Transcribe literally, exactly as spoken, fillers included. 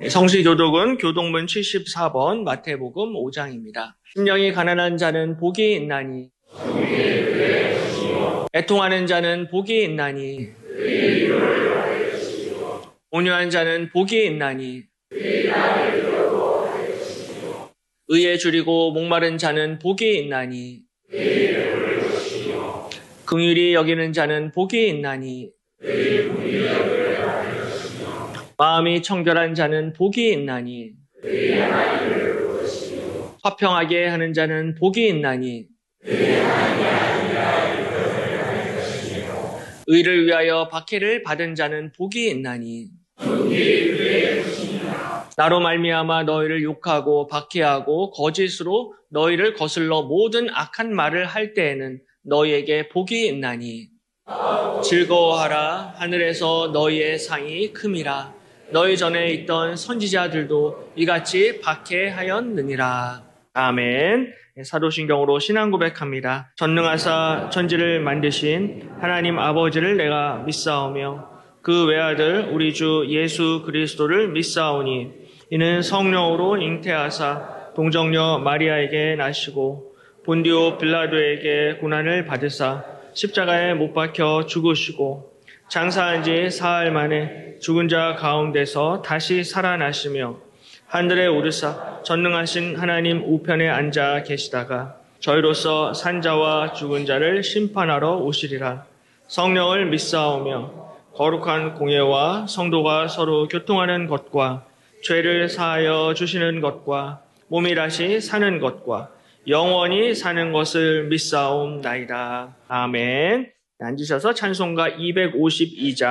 성시교독은 교동문 칠십사 번 마태복음 오 장입니다. 심령이 가난한 자는 복이 있나니 애통하는 자는 복이 있나니 온유한 자는 복이 있나니 의에 줄이고 목마른 자는 복이 있나니 긍휼히 여기는 자는 복이 있나니 마음이 청결한 자는 복이 있나니 화평하게 하는 자는 복이 있나니 의를 위하여 박해를 받은 자는 복이 있나니 나로 말미암아 너희를 욕하고 박해하고 거짓으로 너희를 거슬러 모든 악한 말을 할 때에는 너희에게 복이 있나니 즐거워하라. 하늘에서 너희의 상이 큼이라. 너희 전에 있던 선지자들도 이같이 박해하였느니라. 아멘. 사도신경으로 신앙 고백합니다. 전능하사 천지를 만드신 하나님 아버지를 내가 믿사오며 그 외아들 우리 주 예수 그리스도를 믿사오니 이는 성령으로 잉태하사 동정녀 마리아에게 나시고 본디오 빌라도에게 고난을 받으사 십자가에 못 박혀 죽으시고 장사한 지 사흘 만에 죽은 자 가운데서 다시 살아나시며 하늘에 오르사 전능하신 하나님 우편에 앉아 계시다가 저희로서 산자와 죽은 자를 심판하러 오시리라. 성령을 믿사오며 거룩한 공예와 성도가 서로 교통하는 것과 죄를 사하여 주시는 것과 몸이 다시 사는 것과 영원히 사는 것을 믿사옵나이다. 아멘. 앉으셔서 찬송가 이백오십이 장